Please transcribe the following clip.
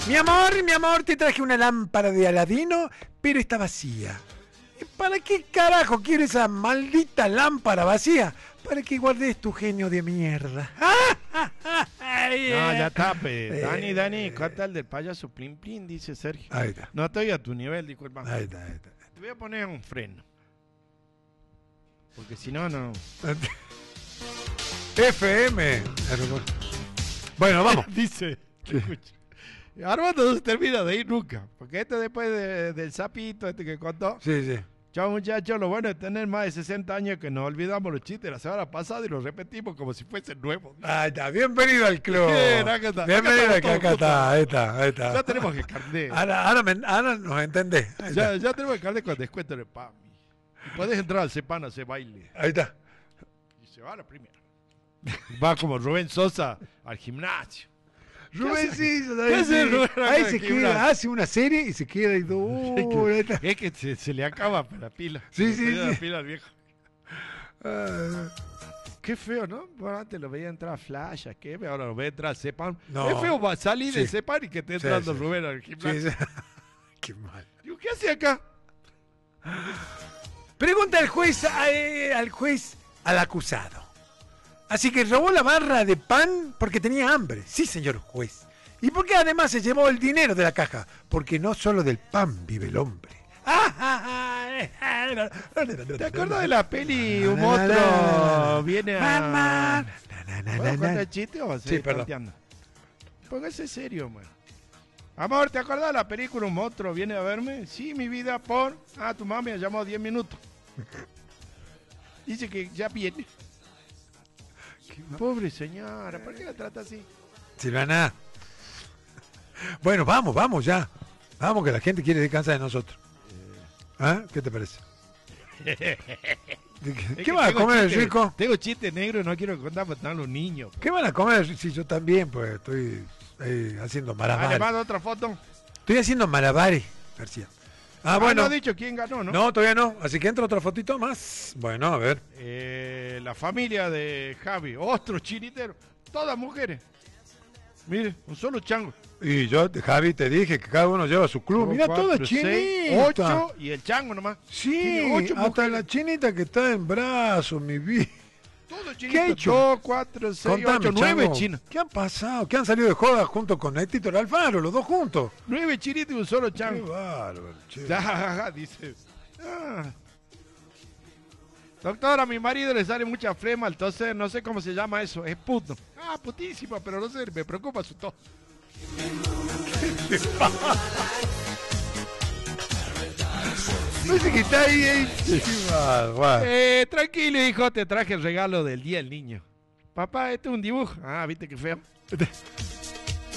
mi amor, te traje una lámpara de Aladino, pero está vacía. ¿Para qué carajo quiero esa maldita lámpara vacía? Para que guardes tu genio de mierda. No, ya está, Dani, canta el del payaso Plin Plin, dice Sergio. Ahí está. No estoy a tu nivel, dijo el man. Ahí está. Te voy a poner un freno. Porque si no, no. FM. Bueno, vamos. Dice, escucha. Armando no se termina de ir nunca. Porque después del sapito que contó. Sí. Chao muchachos, lo bueno es tener más de 60 años que nos olvidamos los chistes de la semana pasada y los repetimos como si fuesen nuevos. Ahí está, bienvenido al club. Bien, acá está. Bienvenido acá está, ahí está. Ya tenemos el carnet. Ahora nos entendés. Ya tenemos el carnet con descuento de PAMI. Y podés entrar al CEPAN a hacer baile. Ahí está. Y se va a la primera. Va como Rubén Sosa al gimnasio. Rubén sí, Rubén ahí se queda, hace una serie y se queda y es que se le acaba la pila. Sí. La pila al viejo. Qué feo, ¿no? Bueno, antes lo veía entrar a Flash, ¿a qué? Ahora lo ve entrar a Cepan. No. Es feo va salir de Cepan y que esté entrando Rubén al gimnasio. Sí. Qué mal. Digo, ¿qué hace acá? Pregunta al juez, al acusado. Así que robó la barra de pan porque tenía hambre. Sí, señor juez. ¿Y por qué además se llevó el dinero de la caja? Porque no solo del pan vive el hombre. ¿Te acuerdas de la peli Un monstruo viene a... ¿Puedo contar chiste o Sí, perdón. Póngase serio, man. Amor, ¿te acuerdas de la película Un monstruo viene a verme? Sí, mi vida, por... tu mami me llamó 10 minutos. Dice que ya viene. Pobre señora, ¿por qué la trata así? Silvana. Bueno, vamos ya. Vamos, que la gente quiere descansar de nosotros. ¿Qué te parece? ¿Qué van a comer, Rico? Tengo chiste negro y no quiero contar para están los niños. ¿Qué van a comer? Si yo también, pues estoy haciendo malabares. ¿Le mando otra foto? Estoy haciendo malabares, García. Bueno. No ha dicho quién ganó, ¿no? No, todavía no. Así que entra otra fotito más. Bueno, a ver. La familia de Javi, otro chinitero, todas mujeres. Mire, un solo chango. Y yo, Javi, te dije que cada uno lleva su club. Mira, toda chinita. 8 y el chango nomás. Sí, 8 hasta mujeres. la chinita que está en brazos, mi vida. Todo chinito. ¿Qué ha hecho? 2, 4, 6, Contame, 8, 9 chango, chinos. ¿Qué ha pasado? ¿Qué han salido de joda junto con Tito Alfaro, los dos juntos? 9 chinitos y un solo Qué chango. bárbaro, che. Dice. Doctora, a mi marido le sale mucha flema, entonces no sé cómo se llama eso. Es puto. Putísima, pero no sé, me preocupa su tos. No sé qué está ahí. Tranquilo, hijo, te traje el regalo del Día del Niño. Papá, este es un dibujo. Viste qué feo.